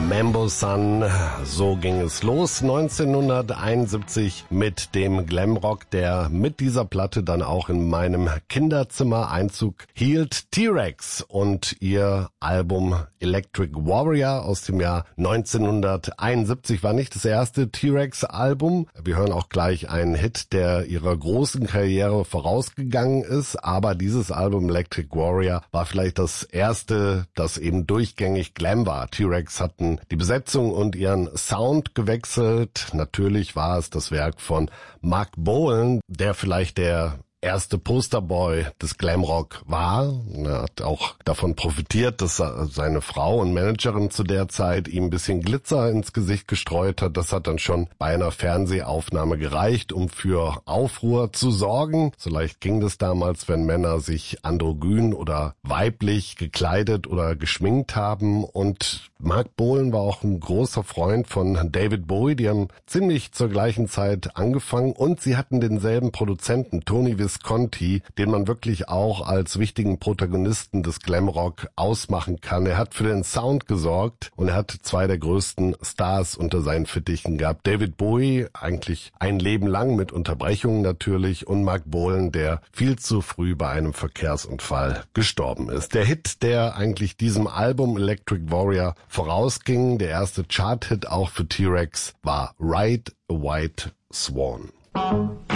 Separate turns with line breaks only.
Mambo Sun, so ging es los 1971 mit dem Glamrock, der mit dieser Platte dann auch in meinem Kinderzimmer Einzug hielt. T-Rex und ihr Album Electric Warrior aus dem Jahr 1971 war nicht das erste T-Rex-Album. Wir hören auch gleich einen Hit, der ihrer großen Karriere vorausgegangen ist, aber dieses Album Electric Warrior war vielleicht das erste, das eben durchgängig Glam war. T-Rex hatten die Besetzung und ihren Sound gewechselt. Natürlich war es das Werk von Marc Bolan, der vielleicht der erste Posterboy des Glamrock war. Er hat auch davon profitiert, dass seine Frau und Managerin zu der Zeit ihm ein bisschen Glitzer ins Gesicht gestreut hat. Das hat dann schon bei einer Fernsehaufnahme gereicht, um für Aufruhr zu sorgen. So leicht ging das damals, wenn Männer sich androgyn oder weiblich gekleidet oder geschminkt haben. Und Marc Bolan war auch ein großer Freund von David Bowie. Die haben ziemlich zur gleichen Zeit angefangen und sie hatten denselben Produzenten, Tony Visconti, den man wirklich auch als wichtigen Protagonisten des Glamrock ausmachen kann. Er hat für den Sound gesorgt und er hat zwei der größten Stars unter seinen Fittichen gehabt. David Bowie, eigentlich ein Leben lang mit Unterbrechungen natürlich, und Marc Bolan, der viel zu früh bei einem Verkehrsunfall gestorben ist. Der Hit, der eigentlich diesem Album Electric Warrior vorausging, der erste Chart-Hit auch für T-Rex, war Ride a White Swan.